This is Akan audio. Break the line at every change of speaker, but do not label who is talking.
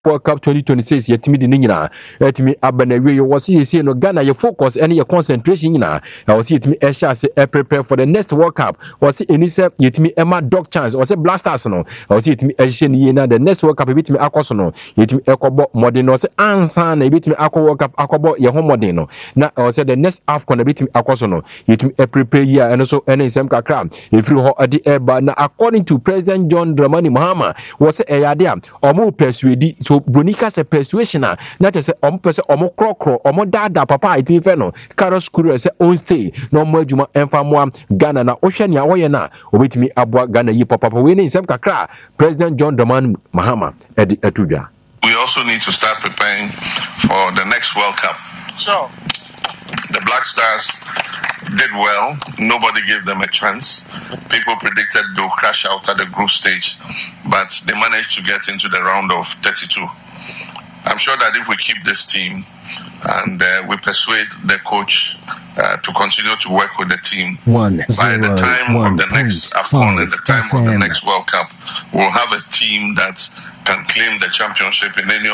World Cup 2026 yetimi di nyina yetimi abanawe yo wose yesi no Ghana ye focus and your concentration nyina wose yetimi ehya se prepare for the next World Cup wose enise yetimi ema dog chance wose Blasters no wose yetimi ehye ni na the next World Cup yetimi akoso no yetimi ekobo modern no wose ansa na yetimi akọ World Cup akobo ye ho modern no na wose the next AFCON na yetimi akoso no yetimi prepare here and so ene nsem kakra efiri ho ade eba na according to President John Dramani Mahama wose eyade a omo persuade so Bonika se persuasion na te se pese krokro dada papa itimi fe no Carlos Kuru se on stay no mo adwuma emfa mo Ghana na ohwe ne awoye na obetimi aboa Ghana yi papa we ne nsem kakra President John Dramani Mahama edi atudwa.
We also need to start preparing for the next World Cup.
Sure.
The Black Stars did well. Nobody gave them a chance. People predicted they'll crash out at the group stage, but they managed to get into the round of 32. I'm sure that if we keep this team and we persuade the coach to continue to work with the team, by the time of the next AFCON and the time of the next World Cup, we'll have a team that can claim the championship in any